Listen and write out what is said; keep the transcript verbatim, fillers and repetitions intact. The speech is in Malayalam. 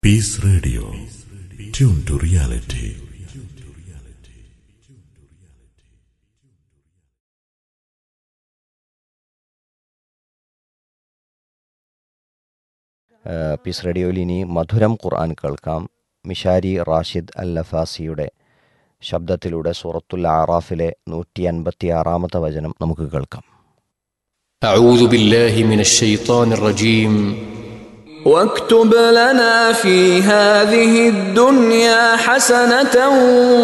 Peace Radio. Tune to reality. Piece റേഡിയോയിൽ ഇനി മധുരം ഖുർആൻ കേൾക്കാം. മിഷാരി റാഷിദ് അൽ ലഫാസിയുടെ ശബ്ദത്തിലൂടെ സൂറത്തുൽ ആറാഫിലെ നൂറ്റി അൻപത്തി ആറാമത്തെ വചനം നമുക്ക് കേൾക്കാം. أعوذ بالله من الشيطان الرجيم واكتب لنا في هذه الدنيا حسنة